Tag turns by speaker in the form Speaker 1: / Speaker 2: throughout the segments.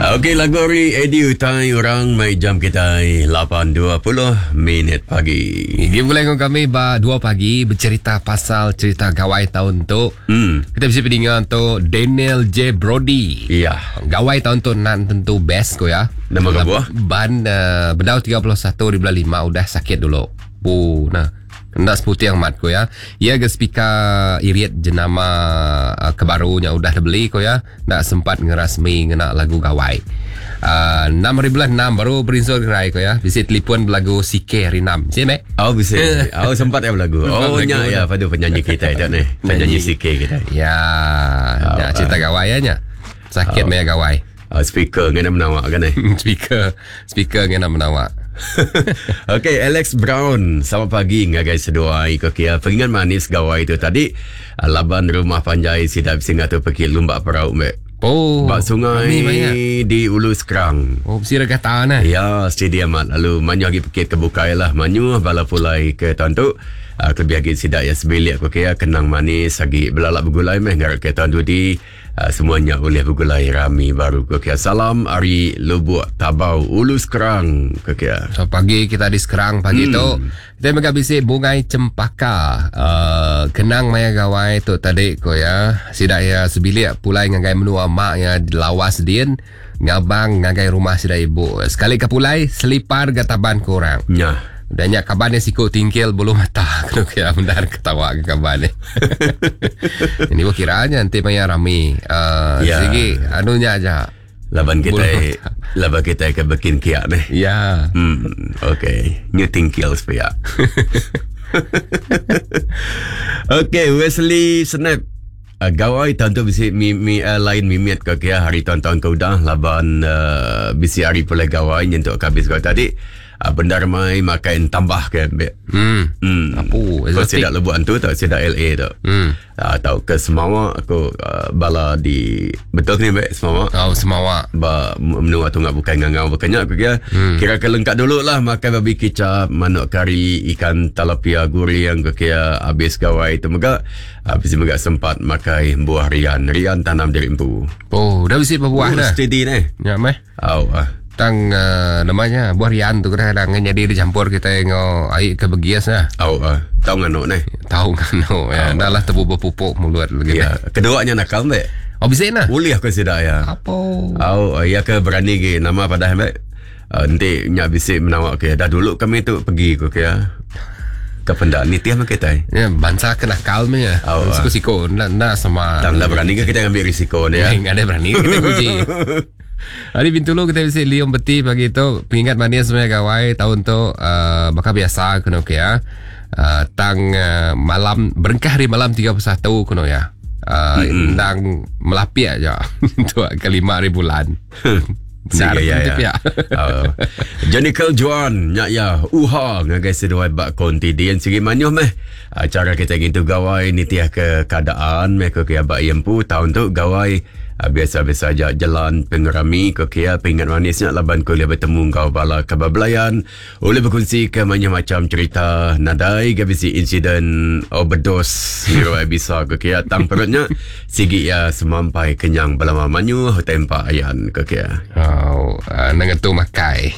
Speaker 1: Okey, lagu Ori Edi utai orang mai jam kita 8.20 minit pagi.
Speaker 2: Dia mulai dengan kami 2 pagi bercerita pasal cerita gawai tahun tu. Kita bisa dengar tu Daniel J. Brody.
Speaker 1: Iya.
Speaker 2: Gawai tahun tu nan tentu best ko ya.
Speaker 1: Nama kau buah?
Speaker 2: Ban berdau 31 di bulan 5 udah sakit dulu. Nah. Hendak seputih yang mat ko ya. Ia ke speaker iriat jenama kebarunya udah dibeli ko ya. Tak sempat ngerasmi ngena lagu gawai. 6 bulan 6 baru berinsur gerai ko ya. Bisa telefon lagu CK hari 6. Siap mek?
Speaker 1: Oh bisa. Oh sempat ya lagu. Oh nya ya pada penyanyi kita itu nih. Penyanyi CK kita.
Speaker 2: Ya, cerita gawai nya. Sakit maya gawai.
Speaker 1: Speaker ngena menawak kan
Speaker 2: Speaker ngena menawak.
Speaker 1: Okey, Alex Brown. Selamat pagi guys sedua iko kia. Peringat manis gawai itu tadi. Laban rumah panjai sidap singa tu pergi lumba perahu mek.
Speaker 2: Oh,
Speaker 1: bak sungai di Ulu Sekerang.
Speaker 2: Oh, bersih kata nah.
Speaker 1: Ya, stadium mat. Lalu manyu lagi pergi ke bukai lah. Manyu bala pulai ke tantu. Kelebih lagi sidak ya sebelik aku kaya kenang manis lagi belalak bergulai meh ngarak ke tantu di semuanya boleh bergulai rami baru aku kaya. Salam Ari Lubuk Tabau Ulu Sekerang aku kaya.
Speaker 2: So pagi kita di Sekerang pagi tu kita menghabisi bungai cempaka. Kenang maya gawai tu tadi ko ya. Sidak ya sebelik pulai ngagai menua mak ya lawas din ngabang ngagai rumah sidak ibu. Sekali ke pulai selipar gataban kurang.
Speaker 1: Ya.
Speaker 2: Banyak kabarnya siku tingkil bulu mata. Kena kira benar ketawa ke kabarnya. Ini gua kiranya nanti maya rami.
Speaker 1: Ya.
Speaker 2: Segi anunya aja.
Speaker 1: Laban kita ke bikin kiak nih.
Speaker 2: Ya.
Speaker 1: Okay. New tingkil supaya. Okay, Wesley Snap. Gawai tentu bisi lain mimit ke kia hari tahun-tahun kau dah laban bisi hari pula gawai nyentuk habis kau tadi. Benda ramai makan tambah ke ambek.
Speaker 2: Apa?
Speaker 1: Kau sidak lebuan tu tak sidak LA tu. Atau ke Semawa aku bala di betul ni ambek Semawa.
Speaker 2: Oh, Semawa.
Speaker 1: Menua tu ngak bukan ngangau bukannya aku kira kelengkap dulu lah makan babi kicap, manuk kari, ikan talapia gurih yang kira habis gawai tu megak. Habis megak sempat makan buah rian tanam dari empu.
Speaker 2: Oh, dah bisa berbuah dah.
Speaker 1: Steady ni.
Speaker 2: Ya meh. Tang namanya buah rian tu kadang jadi dicampur kita ngo air ke begias lah.
Speaker 1: Tahu ngano ni?
Speaker 2: Tahu ngano ya. Dah lah tebu berpupuk mulut lagi.
Speaker 1: Ya, keduanya nakal mbak.
Speaker 2: Oh bisa na?
Speaker 1: Boleh aku sidak ya.
Speaker 2: Apa?
Speaker 1: Ya ke berani ke nama pada mbak. Nanti nyak bisik menawak ke. Dah dulu kami tu pergi ke ya. Ke pendak ni tiap kita.
Speaker 2: Ya bangsa kena kalme ya. Siko nak sama.
Speaker 1: Tak berani ke kita ambil risiko ni ya.
Speaker 2: Enggak ada berani kita uji. Hari Bintulu kita bisa liom beti pagi tu pengingat manis semuanya gawai tahun tu bakal biasa kuno ya. Tang malam berengkah hari malam 31 kuno ya. Tang melapik aja tu kelima hari bulan. Benar ya.
Speaker 1: Janikel Juan nyak ya uha ngagai sedua bak konti dian sigi manyuh meh. Cara kita gitu gawai ni tiah ke keadaan meh ke bak yempu tahun tu gawai biasa-biasa aja jalan pengerami ke kia pengingat manisnya laban ko boleh bertemu kau bala kebablayan boleh berkongsi ke macam cerita nadai ke bisi insiden overdose hero bisa ke kia tang perutnya sigi ya semampai kenyang belama manyu tempa ayan ke kia
Speaker 2: nang tu makai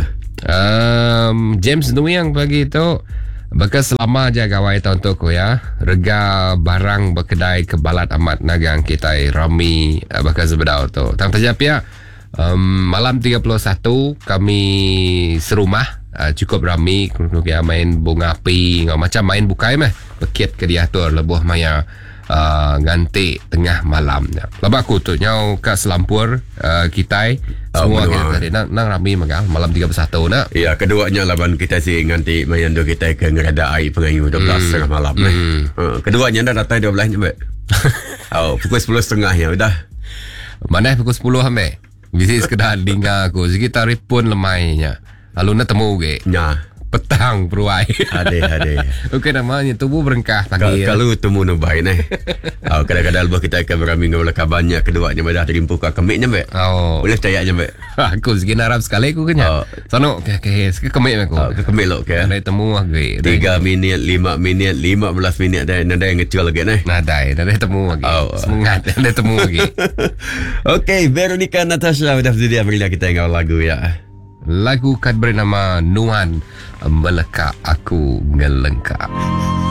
Speaker 2: James Nuyang pagi tu bakal selama aja gawai tahun tu ko ya. Rega barang berkedai kebalat amat nagang kita rami bakal sebedau tu. Tang terjap ya. Malam 31 kami serumah cukup rami ya main bunga api macam main bukai mah. Pekit ke diatur lebuh maya ganti tengah malam. Lepas aku tu nyau ke Selampur kita semua kita tadi nang rami magal malam 31 nak.
Speaker 1: Ya, keduanya laban kita si nganti mayan do kita ke ngerada air pengayu 12 malam keduanya dah datang 12 nyampe. Pukul 10.30 ya udah.
Speaker 2: Mana pukul 10 ambe. Bisi sekedar dingga aku sekitar pun lemainya. Lalu nak temu ke.
Speaker 1: Ya.
Speaker 2: petang peruai.
Speaker 1: Ada.
Speaker 2: Okey, namanya tubuh berengkah panggil.
Speaker 1: Kalau temu no baik nah. Kadang-kadang lebih kita akan berami ngolak banyak keduanya badah terimpu ka kemiknya be. Boleh percaya je be.
Speaker 2: Aku segini harap sekali aku kenya. Sono ke kemik aku.
Speaker 1: Ke kemik lo ke.
Speaker 2: Ada temu lagi.
Speaker 1: 3 minit, 5 minit, 15 minit dah nada yang ngecil lagi nah.
Speaker 2: Ada temu lagi. Semangat ada temu lagi.
Speaker 1: Okey, Veronica Natasha sudah bersedia berilah kita yang lagu ya.
Speaker 2: Lagu kad bernama Nuan Meleka Aku Ngelengkap.